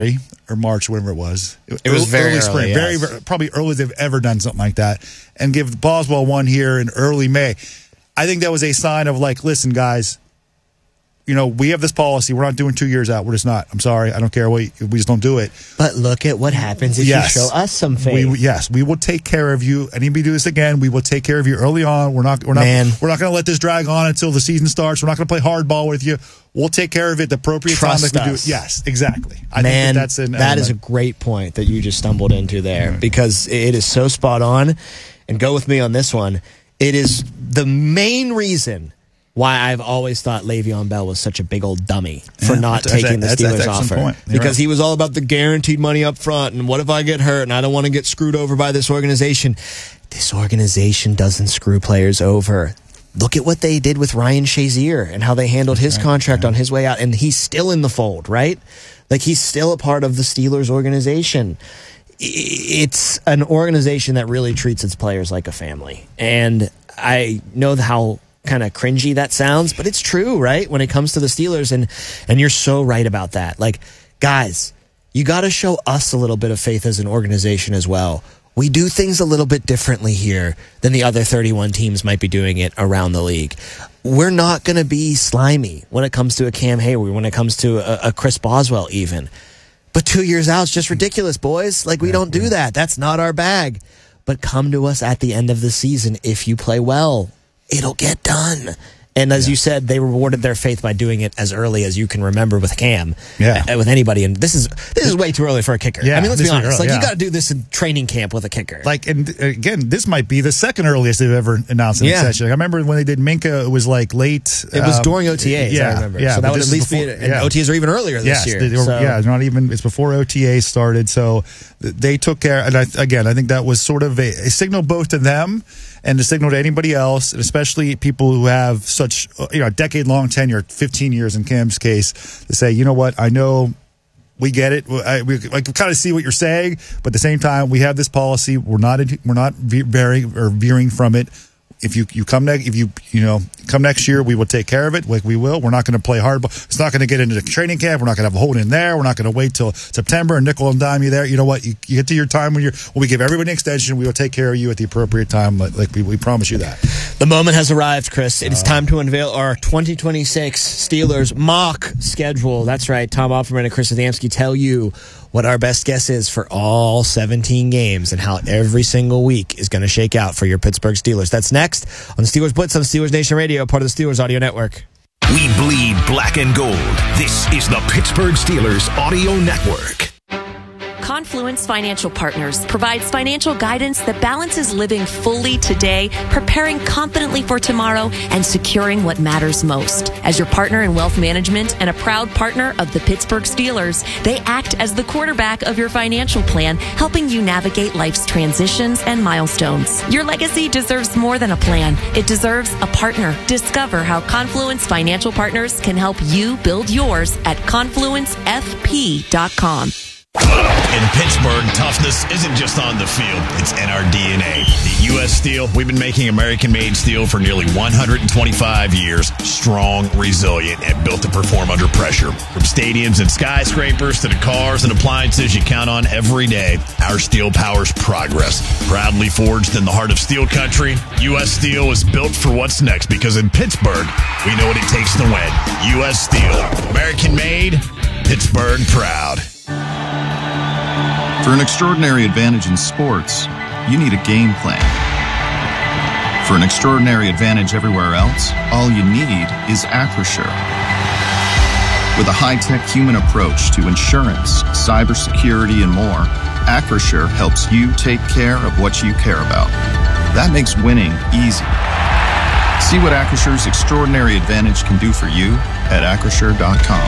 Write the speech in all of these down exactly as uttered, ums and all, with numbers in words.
or March, whatever it was. It was very early, spring, yes. very, very probably early as they've ever done something like that, and give Boswell one here in early May. I think that was a sign of like, listen, guys, you know, we have this policy. We're not doing two years out. We're just not. I'm sorry. I don't care. We, we just don't do it. But look at what happens if yes. you show us some faith. We, yes, we will take care of you. Anybody do this again, we will take care of you early on. We're not. We're not. Man. We're not going to let this drag on until the season starts. We're not going to play hardball with you. We'll take care of it the appropriate Trust time that we us. do it. Yes, exactly. I Man, think that that's an that is a element. great point that you just stumbled into there, because it is so spot on. And go with me on this one. It is the main reason why I've always thought Le'Veon Bell was such a big old dummy for Yeah, not that's- taking the that's- Steelers that's an excellent offer. point. You're Because right. he was all about the guaranteed money up front, and what if I get hurt and I don't want to get screwed over by this organization? This organization doesn't screw players over. Look at what they did with Ryan Shazier and how they handled his Right, contract yeah. on his way out, and he's still in the fold, right? Like, he's still a part of the Steelers organization. It's an organization that really treats its players like a family. And I know how kind of cringy that sounds, but it's true, right? When it comes to the Steelers, and and you're so right about that. Like, guys, you got to show us a little bit of faith as an organization as well. We do things a little bit differently here than the other thirty-one teams might be doing it around the league. We're not going to be slimy when it comes to a Cam Hayward, when it comes to a, a Chris Boswell even. But two years out is just ridiculous, boys. Like, we Yeah, don't do yeah. that. That's not our bag. But come to us at the end of the season if you play well. It'll get done. And as Yeah. you said, they rewarded their faith by doing it as early as you can remember with Cam. Yeah. uh, with anybody. And this is this is way too early for a kicker. Yeah, I mean, let's this be is honest. early, like, yeah. you got to do this in training camp with a kicker. Like, and again, this might be the second earliest they've ever announced an Yeah. extension. Like, I remember when they did Minka, it was like late. it was um, during O T As, yeah, I remember. Yeah, so that but would this at is least before- be, and yeah. O T As are even earlier this Yes, year. they were- so. yeah, not even. It's before O T A started, so th- they took care. And I, again, I think that was sort of a, a signal both to them and a signal to anybody else, and especially people who have such you know a decade long tenure, fifteen years in Cam's case, to say, you know what, I know. We get it. I, we I can kind of see what you're saying, but at the same time, we have this policy. We're not we're not varying or veering from it. If you, you come next, if you you know come next year, we will take care of it. Like we will. We're not going to play hardball. It's not going to get into the training camp. We're not going to have a hold in there. We're not going to wait till September and nickel and dime you there. You know what? You, you get to your time when you're when we give everybody an extension. We will take care of you at the appropriate time. Like, like we, we promise you that. The moment has arrived, Chris. It is time to unveil our twenty twenty-six Steelers mock schedule. That's right. Tom Offerman and Chris Adamski tell you what our best guess is for all seventeen games and how every single week is going to shake out for your Pittsburgh Steelers. That's next on the Steelers Blitz on Steelers Nation Radio, part of the Steelers Audio Network. We bleed black and gold. This is the Pittsburgh Steelers Audio Network. Confluence Financial Partners provides financial guidance that balances living fully today, preparing confidently for tomorrow, and securing what matters most. As your partner in wealth management and a proud partner of the Pittsburgh Steelers, they act as the quarterback of your financial plan, helping you navigate life's transitions and milestones. Your legacy deserves more than a plan. It deserves a partner. Discover how Confluence Financial Partners can help you build yours at confluence f p dot com. In Pittsburgh, toughness isn't just on the field, it's in our D N A. At U S Steel, we've been making American-made steel for nearly one hundred twenty-five years. Strong, resilient, and built to perform under pressure. From stadiums and skyscrapers to the cars and appliances you count on every day, our steel powers progress. Proudly forged in the heart of steel country, U S Steel is built for what's next because in Pittsburgh, we know what it takes to win. U S Steel, American-made, Pittsburgh proud. For an extraordinary advantage in sports, you need a game plan. For an extraordinary advantage everywhere else, all you need is Acrisure. With a high-tech human approach to insurance, cybersecurity, and more, Acrisure helps you take care of what you care about. That makes winning easy. See what Acrisure's extraordinary advantage can do for you at acrisure dot com.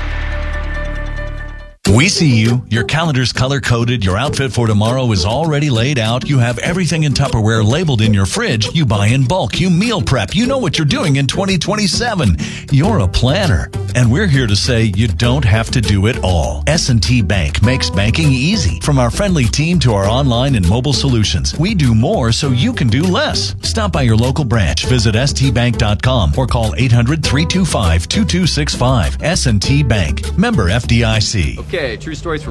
We see you. Your calendar's color-coded. Your outfit for tomorrow is already laid out. You have everything in Tupperware labeled in your fridge. You buy in bulk. You meal prep. You know what you're doing in twenty twenty-seven. You're a planner. And we're here to say you don't have to do it all. S and T Bank makes banking easy. From our friendly team to our online and mobile solutions, we do more so you can do less. Stop by your local branch. Visit s t bank dot com or call eight hundred, three two five, two two six five. S and T Bank. Member F D I C. Okay. K. True stories from